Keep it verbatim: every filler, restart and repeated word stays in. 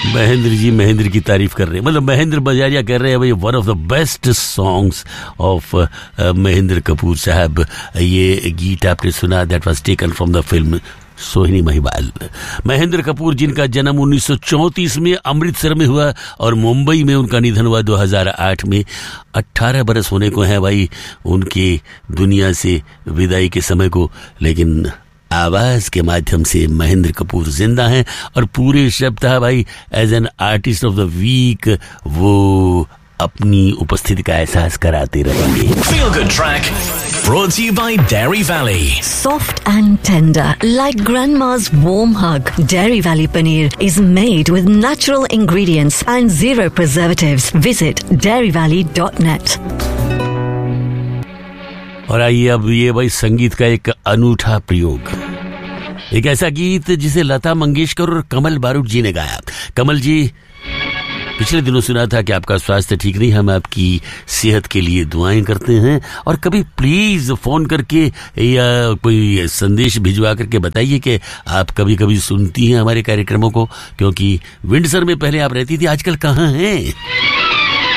महेंद्र जी महेंद्र की तारीफ कर रहे हैं, मतलब महेंद्र बजारिया कह रहे हैं भाई one of the best songs of Mahendra Kapoor साहब। ये गीत आपने सुना, that was taken from the film सोहिनी महिवाल। महेंद्र कपूर जिनका जन्म उन्नीस सौ चौंतीस में अमृतसर में हुआ और मुंबई में उनका निधन हुआ दो हज़ार आठ में। अट्ठारह बरस होने को हैं भाई उनके दुनिया से विदाई के समय को, लेकिन आवाज के माध्यम से महेंद्र कपूर जिंदा हैं और पूरे सप्ताह भाई as an artist of the week वो अपनी उपस्थिति का एहसास कराते रहेंगे। Feel Good Track brought to you by Dairy Valley. Soft and tender, like grandma's warm hug. Dairy Valley paneer is made with natural ingredients and zero preservatives. Visit dairy valley dot net. और आइए अब ये भाई संगीत का एक अनूठा प्रयोग, एक ऐसा गीत जिसे लता मंगेशकर और कमल बारूद जी ने गाया। कमल जी, पिछले दिनों सुना था कि आपका स्वास्थ्य ठीक नहीं, हम आपकी सेहत के लिए दुआएं करते हैं और कभी प्लीज फोन करके या कोई संदेश भिजवा करके बताइए कि आप कभी कभी सुनती हैं हमारे कार्यक्रमों को, क्योंकि विंडसर में पहले आप रहती थी, आजकल कहाँ हैं।